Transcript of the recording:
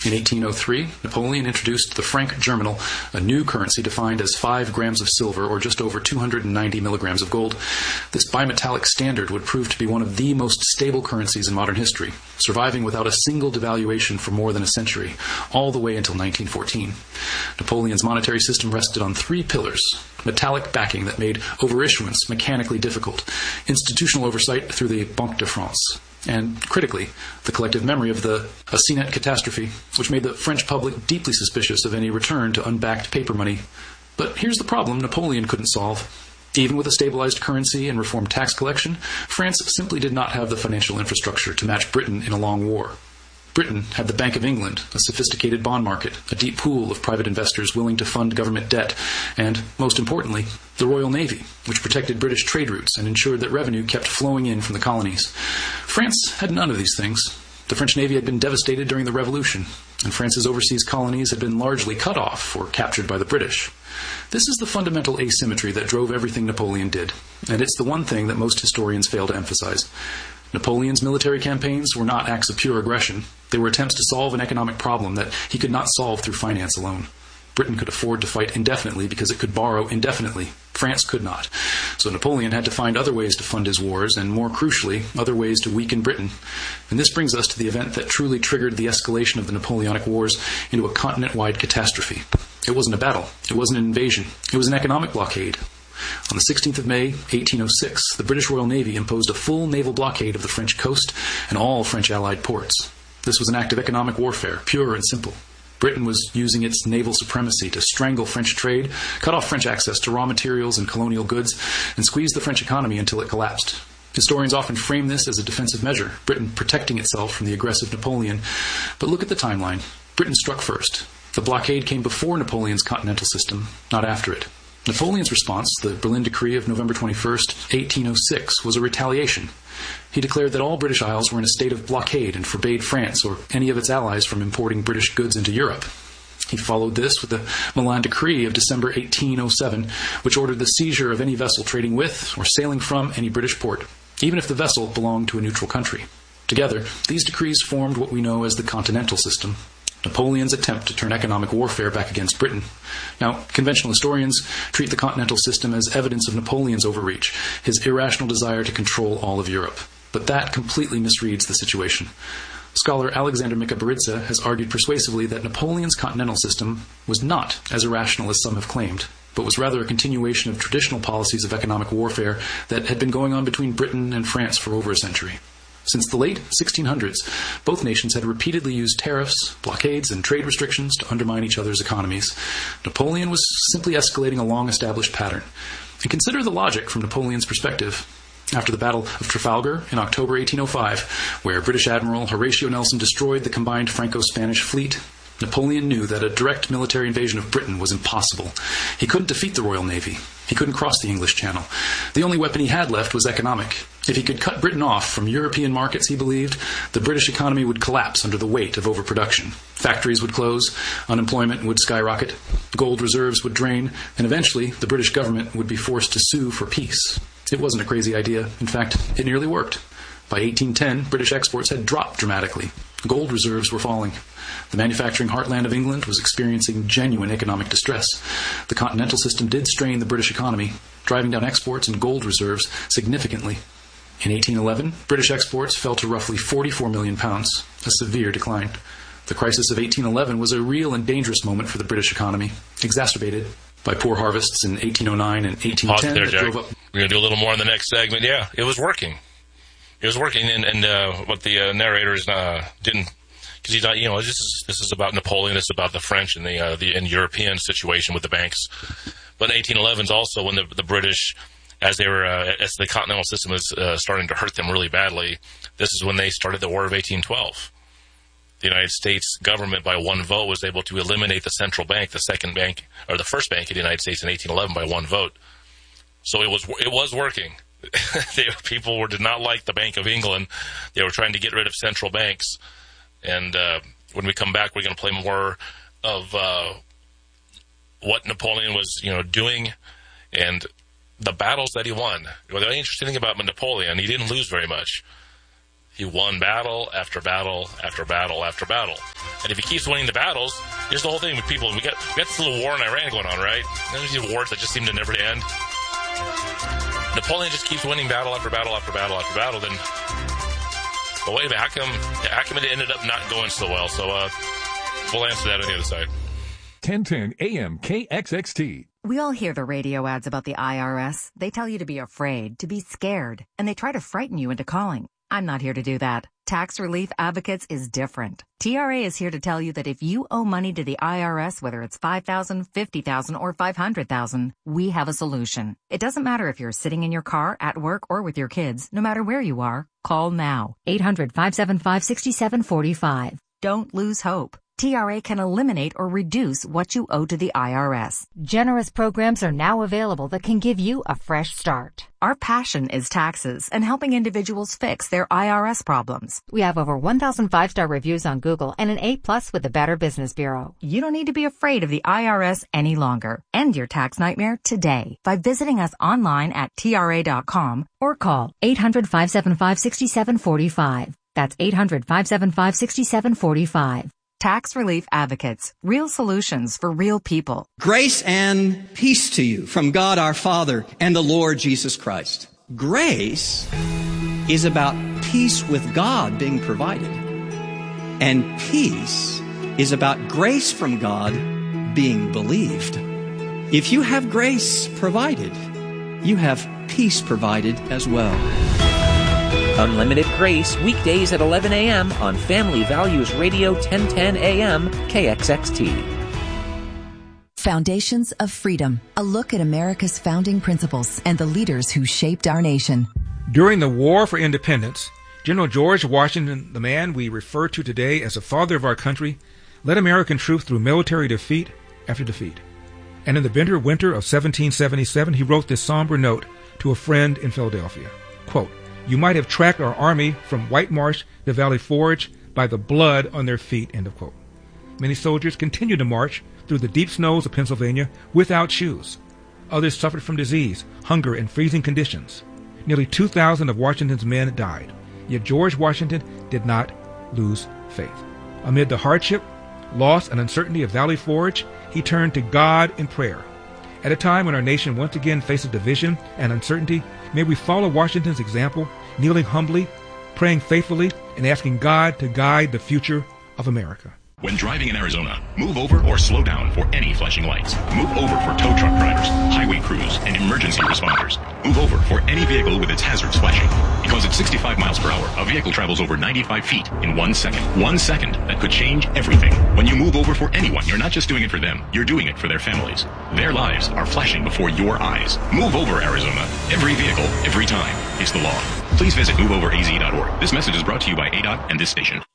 In 1803, Napoleon introduced the franc germinal, a new currency defined as 5 grams of silver or just over 290 milligrams of gold. This bimetallic standard would prove to be one of the most stable currencies in modern history, surviving without a single devaluation for more than a century, all the way until 1914. Napoleon's monetary system rested on 3 pillars: metallic backing that made overissuance mechanically difficult, institutional oversight through the Banque de France, and, critically, the collective memory of the Assignat catastrophe, which made the French public deeply suspicious of any return to unbacked paper money. But here's the problem Napoleon couldn't solve. Even with a stabilized currency and reformed tax collection, France simply did not have the financial infrastructure to match Britain in a long war. Britain had the Bank of England, a sophisticated bond market, a deep pool of private investors willing to fund government debt, and, most importantly, the Royal Navy, which protected British trade routes and ensured that revenue kept flowing in from the colonies. France had none of these things. The French Navy had been devastated during the Revolution, and France's overseas colonies had been largely cut off or captured by the British. This is the fundamental asymmetry that drove everything Napoleon did, and it's the one thing that most historians fail to emphasize. Napoleon's military campaigns were not acts of pure aggression. They were attempts to solve an economic problem that he could not solve through finance alone. Britain could afford to fight indefinitely because it could borrow indefinitely. France could not. So Napoleon had to find other ways to fund his wars, and more crucially, other ways to weaken Britain. And this brings us to the event that truly triggered the escalation of the Napoleonic Wars into a continent-wide catastrophe. It wasn't a battle. It wasn't an invasion. It was an economic blockade. On the 16th of May, 1806, the British Royal Navy imposed a full naval blockade of the French coast and all French allied ports. This was an act of economic warfare, pure and simple. Britain was using its naval supremacy to strangle French trade, cut off French access to raw materials and colonial goods, and squeeze the French economy until it collapsed. Historians often frame this as a defensive measure, Britain protecting itself from the aggressive Napoleon. But look at the timeline. Britain struck first. The blockade came before Napoleon's continental system, not after it. Napoleon's response, the Berlin Decree of November 21st, 1806, was a retaliation. He declared that all British Isles were in a state of blockade and forbade France or any of its allies from importing British goods into Europe. He followed this with the Milan Decree of December 1807, which ordered the seizure of any vessel trading with or sailing from any British port, even if the vessel belonged to a neutral country. Together, these decrees formed what we know as the Continental System, Napoleon's attempt to turn economic warfare back against Britain. Now, conventional historians treat the Continental System as evidence of Napoleon's overreach, his irrational desire to control all of Europe. But that completely misreads the situation. Scholar Alexander Mikaberidze has argued persuasively that Napoleon's Continental System was not as irrational as some have claimed, but was rather a continuation of traditional policies of economic warfare that had been going on between Britain and France for over a century. Since the late 1600s, both nations had repeatedly used tariffs, blockades, and trade restrictions to undermine each other's economies. Napoleon was simply escalating a long-established pattern. And consider the logic from Napoleon's perspective. After the Battle of Trafalgar in October 1805, where British Admiral Horatio Nelson destroyed the combined Franco-Spanish fleet, Napoleon knew that a direct military invasion of Britain was impossible. He couldn't defeat the Royal Navy. He couldn't cross the English Channel. The only weapon he had left was economic. If he could cut Britain off from European markets, he believed, the British economy would collapse under the weight of overproduction. Factories would close, unemployment would skyrocket, gold reserves would drain, and eventually the British government would be forced to sue for peace. It wasn't a crazy idea. In fact, it nearly worked. By 1810, British exports had dropped dramatically. Gold reserves were falling. The manufacturing heartland of England was experiencing genuine economic distress. The Continental System did strain the British economy, driving down exports and gold reserves significantly. In 1811, British exports fell to roughly £44 million, a severe decline. The crisis of 1811 was a real and dangerous moment for the British economy, exacerbated by poor harvests in 1809 and 1810 Pause there, that Jack. drove up. We're going to do a little more in the next segment. Yeah, it was working. It was working, and what the narrators didn't, because he's not, this is about Napoleon, it's about the French and the European situation with the banks. But in 1811 is also when the British, as the Continental System was starting to hurt them really badly, this is when they started the War of 1812. The United States government, by one vote, was able to eliminate the central bank, the first bank in the United States in 1811 by one vote. So it was working. People did not like the Bank of England. They were trying to get rid of central banks. And when we come back, we're going to play more of what Napoleon was, doing and the battles that he won. Well, the interesting thing about Napoleon, he didn't lose very much. He won battle after battle after battle after battle. And if he keeps winning the battles, here's the whole thing with people. We got this little war in Iran going on, right? And there's these wars that just seem to never end. Napoleon just keeps winning battle after battle after battle after battle. Then, but wait a minute, how come it ended up not going so well? So we'll answer that on the other side. 1010 AM KXXT. We all hear the radio ads about the IRS. They tell you to be afraid, to be scared, and they try to frighten you into calling. I'm not here to do that. Tax Relief Advocates is different. TRA is here to tell you that if you owe money to the IRS, whether it's $5,000, $50,000, or $500,000, we have a solution. It doesn't matter if you're sitting in your car, at work, or with your kids. No matter where you are, call now. 800-575-6745. Don't lose hope. TRA can eliminate or reduce what you owe to the IRS. Generous programs are now available that can give you a fresh start. Our passion is taxes and helping individuals fix their IRS problems. We have over 1,000 5-star reviews on Google and an A+ with the Better Business Bureau. You don't need to be afraid of the IRS any longer. End your tax nightmare today by visiting us online at TRA.com or call 800-575-6745. That's 800-575-6745. Tax Relief Advocates. Real solutions for real people. Grace and peace to you from God our Father and the Lord Jesus Christ. Grace is about peace with God being provided. And peace is about grace from God being believed. If you have grace provided, you have peace provided as well. Unlimited Grace, weekdays at 11 a.m. on Family Values Radio 1010 a.m. KXXT. Foundations of Freedom, a look at America's founding principles and the leaders who shaped our nation. During the War for Independence, General George Washington, the man we refer to today as the father of our country, led American troops through military defeat after defeat. And in the bitter winter of 1777, he wrote this somber note to a friend in Philadelphia. Quote, "You might have tracked our army from White Marsh to Valley Forge by the blood on their feet," end of quote. Many soldiers continued to march through the deep snows of Pennsylvania without shoes. Others suffered from disease, hunger, and freezing conditions. Nearly 2,000 of Washington's men died. Yet George Washington did not lose faith. Amid the hardship, loss, and uncertainty of Valley Forge, he turned to God in prayer. At a time when our nation once again faces division and uncertainty, may we follow Washington's example, kneeling humbly, praying faithfully, and asking God to guide the future of America. When driving in Arizona, move over or slow down for any flashing lights. Move over for tow truck drivers, highway crews, and emergency responders. Move over for any vehicle with its hazards flashing. Because at 65 miles per hour, a vehicle travels over 95 feet in 1 second. 1 second that could change everything. When you move over for anyone, you're not just doing it for them, you're doing it for their families. Their lives are flashing before your eyes. Move over, Arizona. Every vehicle, every time. It's the law. Please visit moveoveraz.org. This message is brought to you by ADOT and this station.